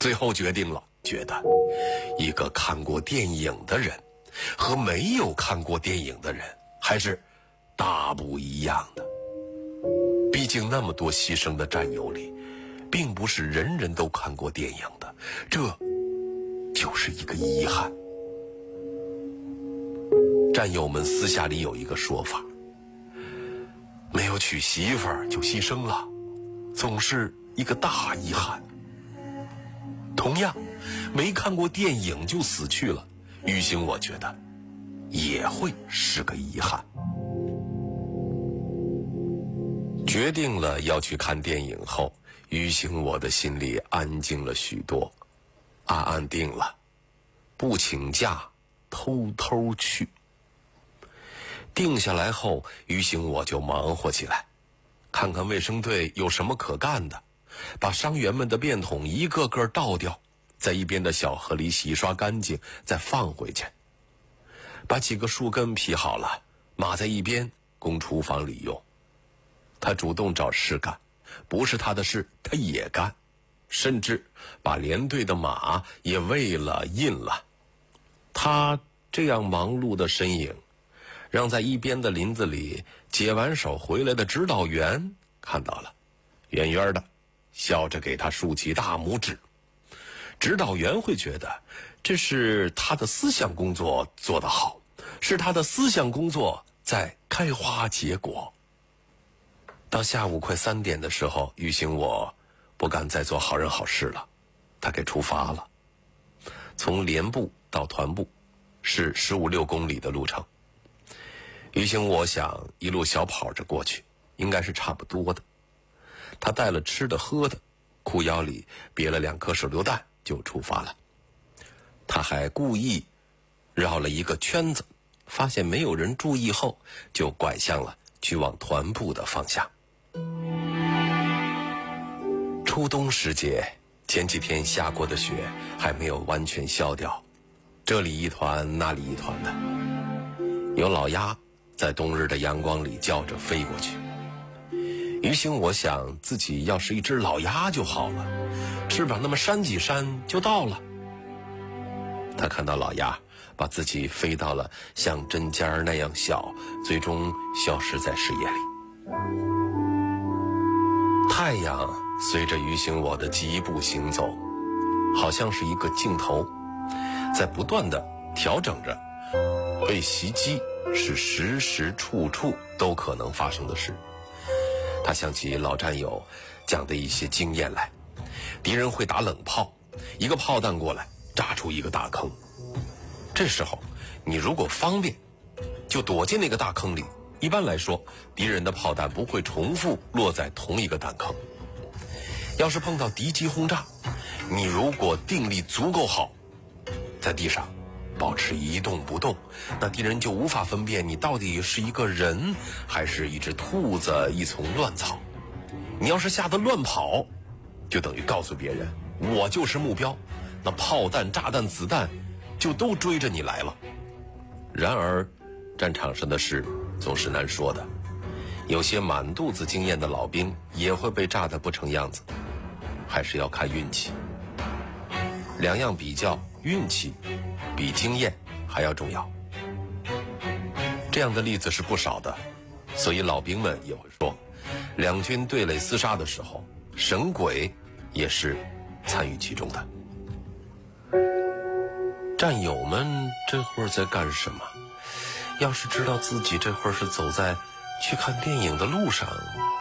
最后决定了，觉得一个看过电影的人和没有看过电影的人还是大不一样的。毕竟那么多牺牲的战友里，并不是人人都看过电影的，这就是一个遗憾。战友们私下里有一个说法，没有娶媳妇儿就牺牲了，总是一个大遗憾。同样，没看过电影就死去了，于兴我觉得也会是个遗憾。决定了要去看电影后，于兴我的心里安静了许多，暗暗定了，不请假，偷偷去。定下来后，于兴我就忙活起来，看看卫生队有什么可干的，把伤员们的便桶一个个倒掉，在一边的小河里洗刷干净，再放回去。把几个树根劈好了，码在一边，供厨房里用。他主动找事干，不是他的事他也干，甚至把连队的马也喂了印了。他这样忙碌的身影，让在一边的林子里解完手回来的指导员看到了，远远的笑着给他竖起大拇指。指导员会觉得这是他的思想工作做得好，是他的思想工作在开花结果。到下午快3点的时候，于兴我不敢再做好人好事了，他给出发了。从连部到团部是15-16公里的路程，于兴我想一路小跑着过去，应该是差不多的。他带了吃的喝的，裤腰里别了2颗手榴弹就出发了。他还故意绕了一个圈子，发现没有人注意后，就拐向了去往团部的方向。初冬时节，前几天下过的雪还没有完全消掉，这里一团那里一团的。有老鸭在冬日的阳光里叫着飞过去。于兴我想自己要是一只老鸭就好了，翅膀那么扇几扇就到了。他看到老鸭把自己飞到了像针尖那样小，最终消失在视野里。太阳随着于兴我的疾步行走，好像是一个镜头，在不断地调整着。被袭击是时时处处都可能发生的事。他想起老战友讲的一些经验来，敌人会打冷炮，一个炮弹过来炸出一个大坑，这时候你如果方便就躲进那个大坑里，一般来说敌人的炮弹不会重复落在同一个弹坑。要是碰到敌机轰炸，你如果定力足够好，在地上保持一动不动，那敌人就无法分辨你到底是一个人还是一只兔子一丛乱草。你要是吓得乱跑，就等于告诉别人我就是目标，那炮弹炸弹子弹就都追着你来了。然而战场上的事总是难说的，有些满肚子经验的老兵也会被炸得不成样子，还是要看运气。两样比较，运气比经验还要重要。这样的例子是不少的，所以老兵们也会说，两军对垒厮杀的时候，神鬼也是参与其中的。战友们这会儿在干什么？要是知道自己这会儿是走在去看电影的路上，